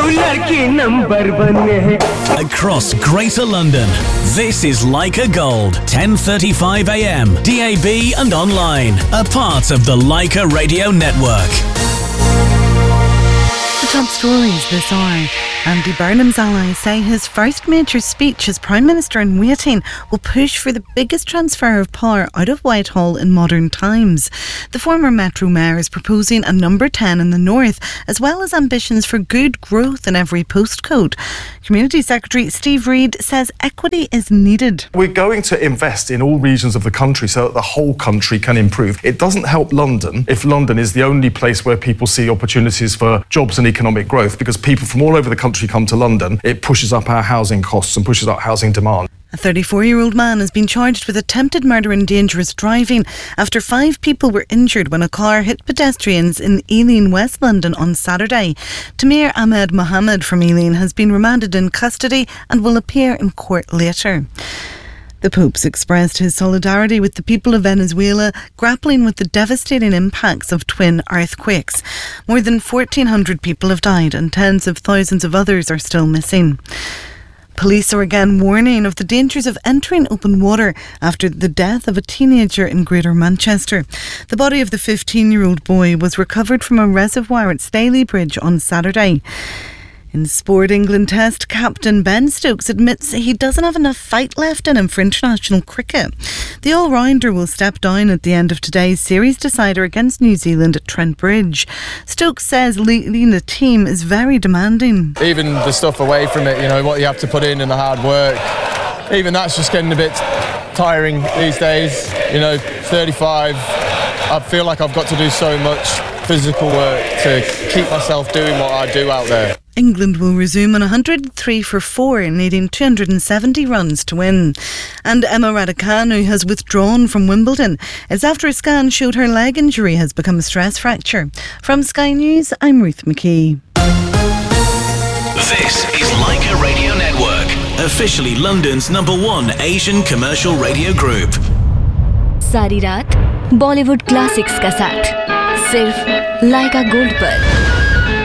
Across Greater London, this is Leica Gold, 10:35 a.m, DAB and online, a part of the Leica Radio Network. The top stories this hour. Andy Burnham's allies say his first major speech as Prime Minister in waiting will push for the biggest transfer of power out of Whitehall in modern times. The former Metro Mayor is proposing a number 10 in the north, as well as ambitions for good growth in every postcode. Community Secretary Steve Reid says equity is needed. We're going to invest in all regions of the country so that the whole country can improve. It doesn't help London if London is the only place where people see opportunities for jobs and economic growth, because people from all over the country come to London. It pushes up our housing costs and pushes up housing demand. A 34-year-old man has been charged with attempted murder and dangerous driving after 5 people were injured when a car hit pedestrians in Ealing, West London on Saturday. Tamir Ahmed Mohammed from Ealing has been remanded in custody and will appear in court later. The Pope's expressed his solidarity with the people of Venezuela grappling with the devastating impacts of twin earthquakes. More than 1,400 people have died and tens of thousands of others are still missing. Police are again warning of the dangers of entering open water after the death of a teenager in Greater Manchester. The body of the 15-year-old boy was recovered from a reservoir at Staley Bridge on Saturday. In Sport, England Test captain Ben Stokes admits he doesn't have enough fight left in him for international cricket. The all-rounder will step down at the end of today's series decider against New Zealand at Trent Bridge. Stokes says leading the team is very demanding. Even the stuff away from it, you know, what you have to put in and the hard work, even that's just getting a bit tiring these days. You know, 35, I feel like I've got to do so much physical work to keep myself doing what I do out there. England will resume on 103 for 4, needing 270 runs to win. And Emma Raducanu has withdrawn from Wimbledon. It's after a scan showed her leg injury has become a stress fracture. From Sky News, I'm Ruth McKee. This is Leica Radio Network, officially London's #1 Asian commercial radio group. सारी रात Bollywood classics का साथ सिर्फ लाइका gold पर।